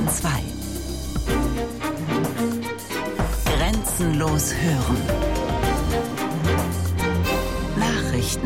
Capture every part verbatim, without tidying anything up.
Bayern zwei. Grenzenlos hören. Nachrichten.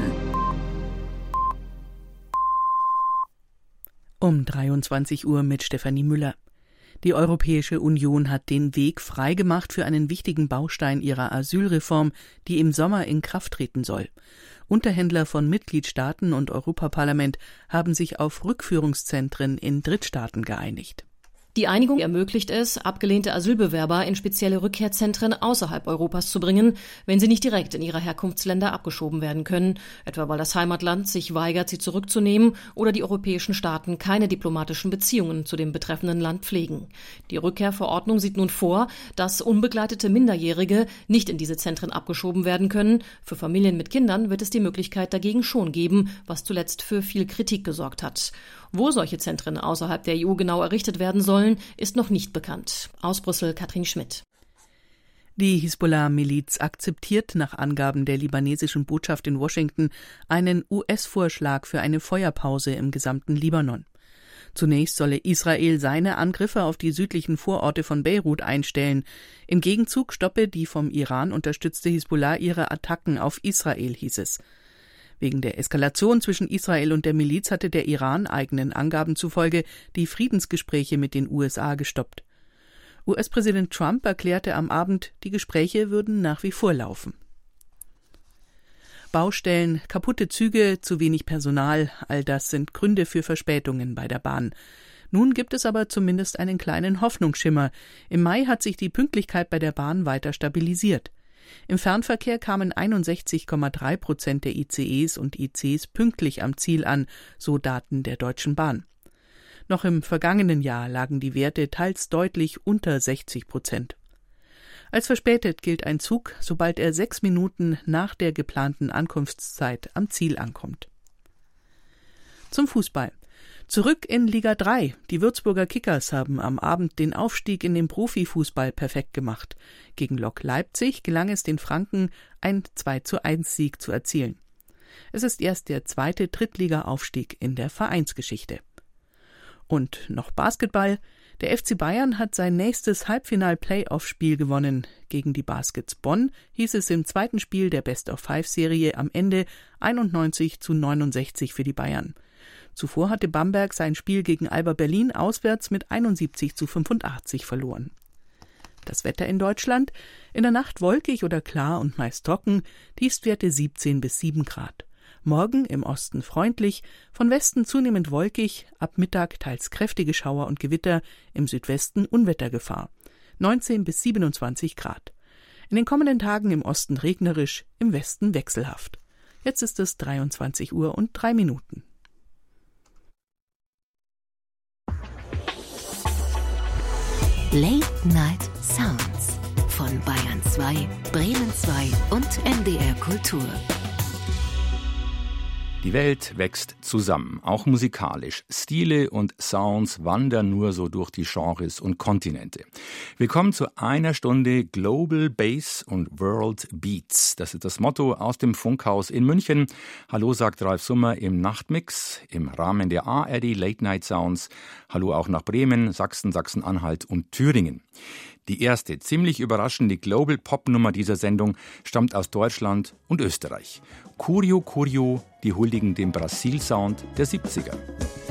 Um dreiundzwanzig Uhr mit Stefanie Müller. Die Europäische Union hat den Weg freigemacht für einen wichtigen Baustein ihrer Asylreform, die im Sommer in Kraft treten soll. Unterhändler von Mitgliedstaaten und Europaparlament haben sich auf Rückführungszentren in Drittstaaten geeinigt. Die Einigung ermöglicht es, abgelehnte Asylbewerber in spezielle Rückkehrzentren außerhalb Europas zu bringen, wenn sie nicht direkt in ihre Herkunftsländer abgeschoben werden können, etwa weil das Heimatland sich weigert, sie zurückzunehmen oder die europäischen Staaten keine diplomatischen Beziehungen zu dem betreffenden Land pflegen. Die Rückkehrverordnung sieht nun vor, dass unbegleitete Minderjährige nicht in diese Zentren abgeschoben werden können. Für Familien mit Kindern wird es die Möglichkeit dagegen schon geben, was zuletzt für viel Kritik gesorgt hat. Wo solche Zentren außerhalb der E U genau errichtet werden sollen, ist noch nicht bekannt. Aus Brüssel Katrin Schmidt. Die Hisbollah-Miliz akzeptiert nach Angaben der libanesischen Botschaft in Washington einen U S-Vorschlag für eine Feuerpause im gesamten Libanon. Zunächst solle Israel seine Angriffe auf die südlichen Vororte von Beirut einstellen. Im Gegenzug stoppe die vom Iran unterstützte Hisbollah ihre Attacken auf Israel, hieß es. Wegen der Eskalation zwischen Israel und der Miliz hatte der Iran eigenen Angaben zufolge die Friedensgespräche mit den U S A gestoppt. U S-Präsident Trump erklärte am Abend, die Gespräche würden nach wie vor laufen. Baustellen, kaputte Züge, zu wenig Personal, all das sind Gründe für Verspätungen bei der Bahn. Nun gibt es aber zumindest einen kleinen Hoffnungsschimmer. Im Mai hat sich die Pünktlichkeit bei der Bahn weiter stabilisiert. Im Fernverkehr kamen einundsechzig Komma drei Prozent der I C Es und I Cs pünktlich am Ziel an, so Daten der Deutschen Bahn. Noch im vergangenen Jahr lagen die Werte teils deutlich unter sechzig Prozent. Als verspätet gilt ein Zug, sobald er sechs Minuten nach der geplanten Ankunftszeit am Ziel ankommt. Zum Fußball. Zurück in Liga drei. Die Würzburger Kickers haben am Abend den Aufstieg in den Profifußball perfekt gemacht. Gegen Lok Leipzig gelang es den Franken, einen zwei zu eins Sieg zu erzielen. Es ist erst der zweite Drittliga-Aufstieg in der Vereinsgeschichte. Und noch Basketball. Der F C Bayern hat sein nächstes Halbfinal-Playoff-Spiel gewonnen. Gegen die Baskets Bonn hieß es im zweiten Spiel der Best-of-Five-Serie am Ende einundneunzig zu neunundsechzig für die Bayern. Zuvor hatte Bamberg sein Spiel gegen Alba Berlin auswärts mit einundsiebzig zu fünfundachtzig verloren. Das Wetter in Deutschland: in der Nacht wolkig oder klar und meist trocken, Tiefstwerte siebzehn bis sieben Grad. Morgen im Osten freundlich, von Westen zunehmend wolkig, ab Mittag teils kräftige Schauer und Gewitter, im Südwesten Unwettergefahr. neunzehn bis siebenundzwanzig Grad. In den kommenden Tagen im Osten regnerisch, im Westen wechselhaft. Jetzt ist es dreiundzwanzig Uhr und drei Minuten. Late Night Sounds von Bayern zwei, Bremen zwei und N D R Kultur. Die Welt wächst zusammen, auch musikalisch. Stile und Sounds wandern nur so durch die Genres und Kontinente. Willkommen zu einer Stunde Global Bass und World Beats. Das ist das Motto aus dem Funkhaus in München. Hallo, sagt Ralf Summer im Nachtmix im Rahmen der A R D Late Night Sounds. Hallo auch nach Bremen, Sachsen, Sachsen-Anhalt und Thüringen. Die erste, ziemlich überraschende Global-Pop-Nummer dieser Sendung stammt aus Deutschland und Österreich. Curio Curio, die huldigen dem Brasil-Sound der siebziger.